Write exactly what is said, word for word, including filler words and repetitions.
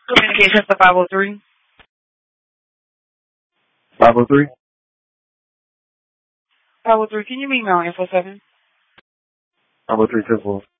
Communications to five oh three. five oh three? five oh three, can you email info seven? five oh three ten four.